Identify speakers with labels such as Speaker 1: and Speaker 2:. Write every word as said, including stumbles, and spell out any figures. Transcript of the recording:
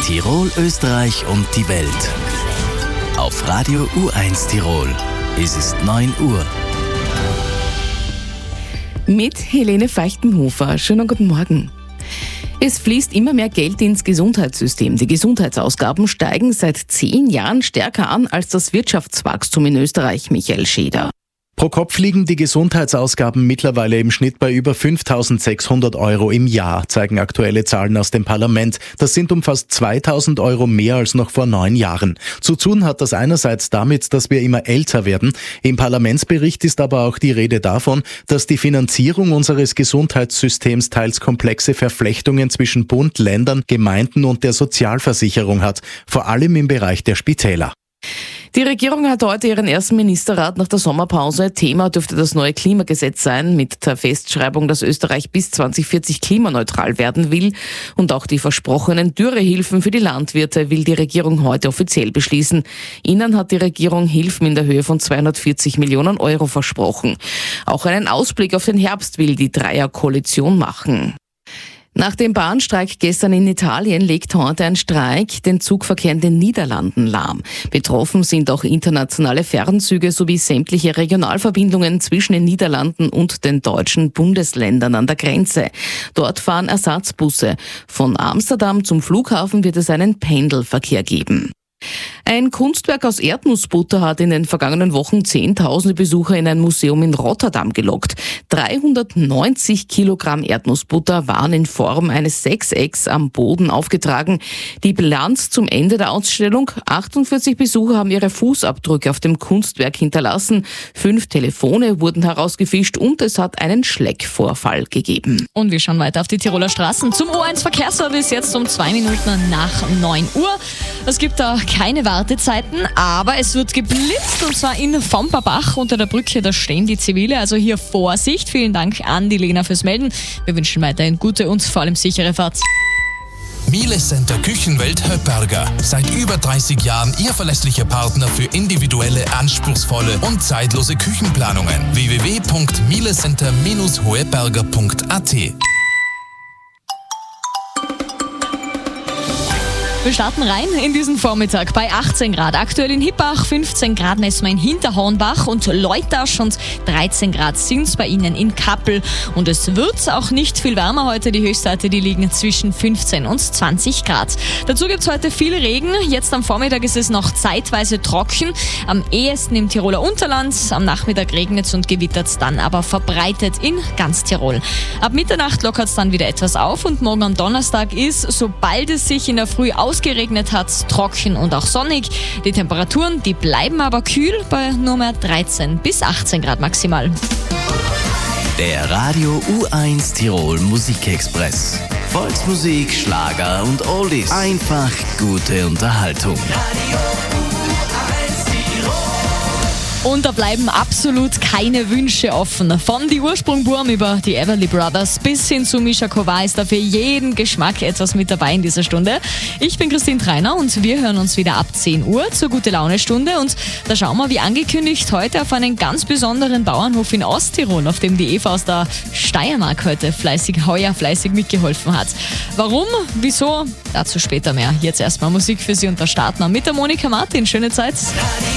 Speaker 1: Tirol, Österreich und die Welt. Auf Radio U eins Tirol. Es ist neun Uhr.
Speaker 2: Mit Helene Feichtenhofer. Schönen guten Morgen. Es fließt immer mehr Geld ins Gesundheitssystem. Die Gesundheitsausgaben steigen seit zehn Jahren stärker an als das Wirtschaftswachstum in Österreich. Michael Scheder.
Speaker 3: Pro Kopf liegen die Gesundheitsausgaben mittlerweile im Schnitt bei über fünftausendsechshundert Euro im Jahr, zeigen aktuelle Zahlen aus dem Parlament. Das sind um fast zweitausend Euro mehr als noch vor neun Jahren. Zu tun hat das einerseits damit, dass wir immer älter werden. Im Parlamentsbericht ist aber auch die Rede davon, dass die Finanzierung unseres Gesundheitssystems teils komplexe Verflechtungen zwischen Bund, Ländern, Gemeinden und der Sozialversicherung hat, vor allem im Bereich der Spitäler.
Speaker 2: Die Regierung hat heute ihren ersten Ministerrat nach der Sommerpause. Thema dürfte das neue Klimagesetz sein, mit der Festschreibung, dass Österreich bis zwanzig vierzig klimaneutral werden will. Und auch die versprochenen Dürrehilfen für die Landwirte will die Regierung heute offiziell beschließen. Ihnen hat die Regierung Hilfen in der Höhe von zweihundertvierzig Millionen Euro versprochen. Auch einen Ausblick auf den Herbst will die Dreierkoalition machen. Nach dem Bahnstreik gestern in Italien legt heute ein Streik den Zugverkehr in den Niederlanden lahm. Betroffen sind auch internationale Fernzüge sowie sämtliche Regionalverbindungen zwischen den Niederlanden und den deutschen Bundesländern an der Grenze. Dort fahren Ersatzbusse. Von Amsterdam zum Flughafen wird es einen Pendelverkehr geben. Ein Kunstwerk aus Erdnussbutter hat in den vergangenen Wochen zehntausende Besucher in ein Museum in Rotterdam gelockt. dreihundertneunzig Kilogramm Erdnussbutter waren in Form eines Sechsecks am Boden aufgetragen. Die Bilanz zum Ende der Ausstellung: achtundvierzig Besucher haben ihre Fußabdrücke auf dem Kunstwerk hinterlassen. Fünf Telefone wurden herausgefischt und es hat einen Schleckvorfall gegeben.
Speaker 4: Und wir schauen weiter auf die Tiroler Straßen zum O eins Verkehrsservice, jetzt um zwei Minuten nach neun Uhr. Es gibt da keine Wartezeiten, aber es wird geblitzt, und zwar in Vomperbach unter der Brücke, da stehen die Zivile, also hier Vorsicht. Vielen Dank an die Lena fürs Melden. Wir wünschen weiterhin gute und vor allem sichere Fahrt.
Speaker 5: Miele Center Küchenwelt Höpperger. Seit über dreißig Jahren Ihr verlässlicher Partner für individuelle, anspruchsvolle und zeitlose Küchenplanungen. w w w punkt mielecenter Bindestrich hoeberger punkt a t.
Speaker 4: Wir starten rein in diesen Vormittag bei achtzehn Grad. Aktuell in Hippach, fünfzehn Grad messen wir in Hinterhornbach und Leutasch und dreizehn Grad sind es bei Ihnen in Kappel. Und es wird auch nicht viel wärmer heute. Die Höchstwerte, die liegen zwischen fünfzehn und zwanzig Grad. Dazu gibt es heute viel Regen. Jetzt am Vormittag ist es noch zeitweise trocken. Am ehesten im Tiroler Unterland. Am Nachmittag regnet es und gewittert es dann aber verbreitet in ganz Tirol. Ab Mitternacht lockert es dann wieder etwas auf und morgen am Donnerstag ist, sobald es sich in der Früh aus ausgeregnet hat, trocken und auch sonnig. Die Temperaturen, die bleiben aber kühl bei nur mehr dreizehn bis achtzehn Grad maximal.
Speaker 1: Der Radio U eins Tirol Musikexpress. Volksmusik, Schlager und Oldies. Einfach gute Unterhaltung.
Speaker 4: Und da bleiben absolut keine Wünsche offen. Von die Ursprungburm über die Everly Brothers bis hin zu Misha Kova ist da für jeden Geschmack etwas mit dabei in dieser Stunde. Ich bin Christine Treiner und wir hören uns wieder ab zehn Uhr zur Gute-Laune-Stunde. Und da schauen wir, wie angekündigt, heute auf einen ganz besonderen Bauernhof in Osttirol, auf dem die Eva aus der Steiermark heute fleißig, heuer fleißig mitgeholfen hat. Warum? Wieso? Dazu später mehr. Jetzt erstmal Musik für Sie und da starten wir mit der Monika Martin. Schöne Zeit.